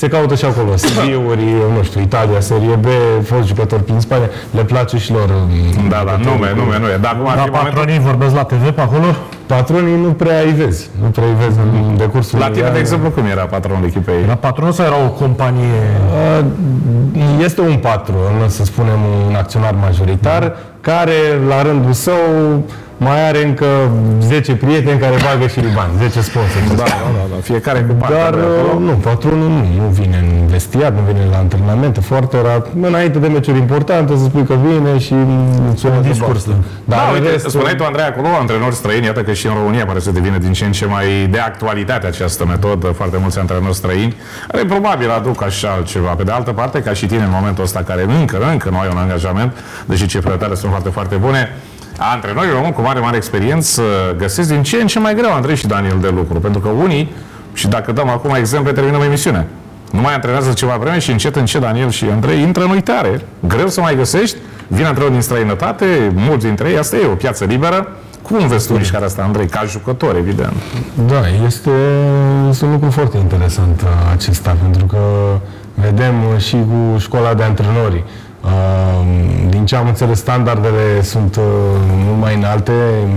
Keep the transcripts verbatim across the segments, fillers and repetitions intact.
se caută și acolo C V-uri, nu știu, Italia, Serie B, fost jucători prin Spania, le place și lor. Da, da, nume, nume, nume. Dar acum Dar patronii vorbesc la T V pe acolo? Patronii nu prea îi vezi, nu prea îi vezi în decursul. La tine, de exemplu, cum era patronul echipei? Era patronul sau era o companie? Este un patron, să spunem, un acționar majoritar, care la rândul său mai are încă zece prieteni care bagă și bani, zece sponsori. Da, da, da, da, fiecare cu partea. Dar nu, patronul nu, nu vine în vestiar, nu vine la antrenamente, foarte rar. Înainte de meciuri importante, să spui că vine și sună discurs. Da, da, uite, rest... spuneai tu, Andrei, acolo, antrenori străini, iată că și în România pare să devine din ce în ce mai de actualitate această metodă, foarte mulți antrenori străini, care probabil aduc așa altceva. Pe de altă parte, ca și tine în momentul ăsta, care încă, încă nu ai un angajament, deși cifrele tale sunt foarte, foarte bune, antrenorii români cu mare, mare experiență găsesc din ce în ce mai greu, Andrei și Daniel, de lucru. Pentru că unii, și dacă dăm acum exemple, terminăm emisiunea. Nu mai antrenează ceva vreme și încet, încet Daniel și Andrei intră în uitare. Greu să mai găsești. Vin antrenori din străinătate, mulți dintre ei, asta e o piață liberă. Cum vezi tu mișcarea asta, Andrei, ca jucător, evident? Da, este, este un lucru foarte interesant acesta, pentru că vedem și cu școala de antrenori. Din ce am înțeles, standardele sunt mult mai înalte,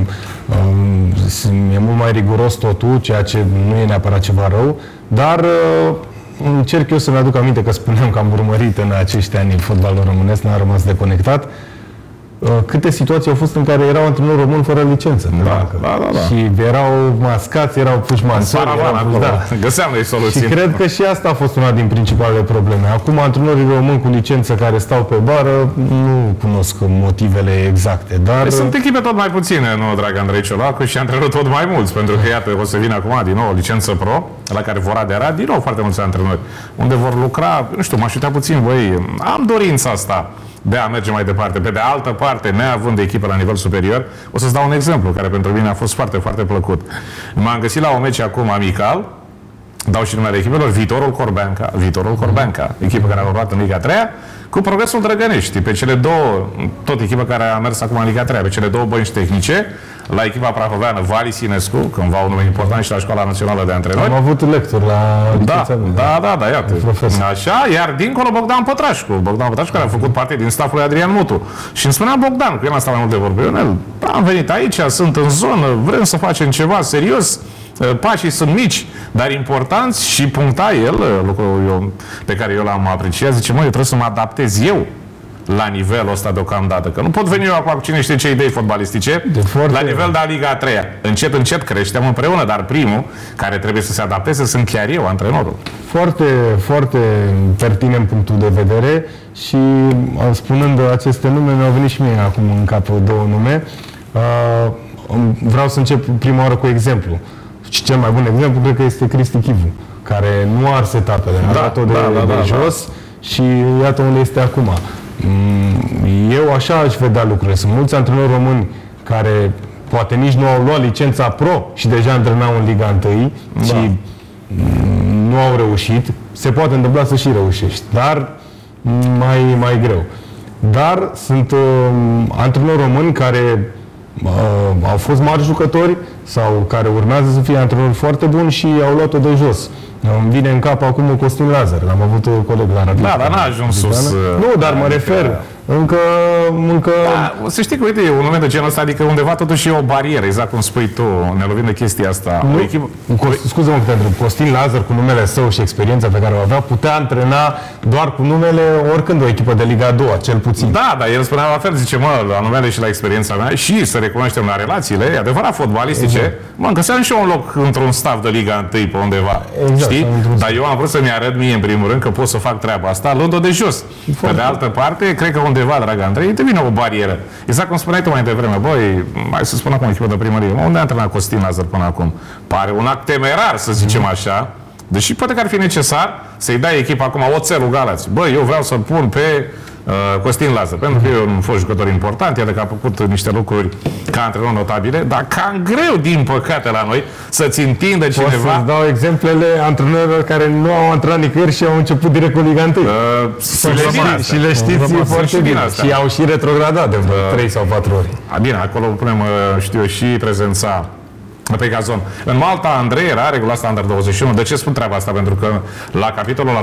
e mult mai riguros totul, ceea ce nu e neapărat ceva rău, dar încerc eu să-mi aduc aminte că spuneam că am urmărit în acești ani fotbalul românesc, n-am rămas deconectat. Câte situații au fost în care erau antrenori români fără licență. Da, da, da, da. Și erau mascați, erau puși masori. Da. Găseam noi soluții. Și cred că și asta a fost una din principalele probleme. Acum, antrenorii români cu licență care stau pe bară, nu cunosc motivele exacte. Dar... Deci sunt echipe tot mai puține, nu, drag Andrei Ciolacu, și antrenori tot mai mulți. Pentru că, iată, o să vină acum din nou o licență pro, la care vor adera din nou foarte mulți antrenori, unde vor lucra, nu știu, m-aș uita puțin, băi, am dorința asta de a merge mai departe. Pe de altă parte, neavând de echipă la nivel superior, o să-ți dau un exemplu care pentru mine a fost foarte, foarte plăcut. M-am găsit la un meci acum amical, dau și numele echipelor, Viitorul Corbeanca, Viitorul Corbeanca, echipă care a urmat în Liga a treia, cu Progresul Drăgănești. Pe cele două, tot echipă care a mers acum în Liga a treia, pe cele două bănci tehnice, la echipa prahoveană Vali Sinescu, cândva un nume important și la Școala Națională de Antrenori. Am avut lector la... Da, da, da, da, iată. Așa, iar dincolo Bogdan Pătrașcu. Bogdan Pătrașcu care a făcut parte din staful lui Adrian Mutu. Și îmi spunea Bogdan, că el a stat mai mult de vorbe. Eu, am venit aici, sunt în zonă, vrem să facem ceva serios. Pașii sunt mici, dar importanți și puncta el, lucrul eu, pe care eu l-am apreciat, zice, mă, eu trebuie să mă adaptez eu la nivelul ăsta deocamdată. Că nu pot veni eu acum cu cine știe ce idei fotbalistice foarte... la nivel de Liga a treia. Încet, încet creștem împreună, dar primul care trebuie să se adapteze sunt chiar eu, antrenorul. Foarte, foarte pertinent punctul de vedere și spunând aceste nume, mi-au venit și mie acum în cap două nume. Vreau să încep prima oară cu exemplu. Și cel mai bun exemplu cred că este Cristi Chivu, care nu are setapele, a dat-o de, da, da, de da, jos da. Și iată unde este acum. Eu așa aș vedea lucrurile. Sunt mulți antrenori români care poate nici nu au luat licența pro și deja antrenau în Liga unu da. Și nu au reușit. Se poate întâmpla să și reușești, dar mai, mai greu. Dar sunt uh, antrenori români care uh, au fost mari jucători sau care urmează să fie antrenori foarte buni și au luat-o de jos. Îmi vine în cap acum Costin Lazar. L-am avut un coleg la Radio. Da, dar n-a ajuns sus. Nu, dar mă refer. Încă... încă... Da, să știi că, uite, e un moment de genul ăsta, adică undeva totuși e o barieră, exact cum spui tu, ne lovim de chestia asta. Nu, o echipă... Scuze-mă că te întreb. Costin Lazar, cu numele său și experiența pe care o avea, putea antrena doar cu numele oricând o echipă de Liga a doua, cel puțin. Da, dar el spunea la fel, zice, mă, la numele și la experiența mea și să recunoaștem la relațiile, e adevărat, fotbalistice, exact. Mă, găseam și eu un loc într-un staff de Liga unu pe undeva, exact, știi? Dar eu am vrut să-mi arăt mie, în primul rând, că pot să fac treaba asta, luând-o de jos. Pe de altă parte, cred că undeva, drag Andrei, devine o barieră. Exact cum spuneai tu mai devreme, băi, hai să spun acum echipă de primărie, unde a antrenat Costin Lazar până acum? Pare un act temerar, să zicem mm. așa, deși poate că ar fi necesar să-i dai echipa acum oțelul Galați. Băi, eu vreau să pun pe uh, Costin Lazar, pentru că e un fost jucător important, iată că a făcut niște lucruri ca antrenor notabile, dar cam greu, din păcate, la noi, să-ți întindă cineva... Pot să-ți dau exemplele antrenorilor care nu au antrenat nicăieri și au început direct cu Liga unu. Uh, și, le știți, și le știți foarte bine. Și au și retrogradat de vreo trei sau patru ori. A, bine, acolo punem, știu eu, și prezența pe gazon. În Malta, Andrei era regulat standard douăzeci și unu. De ce spun treaba asta? Pentru că la capitolul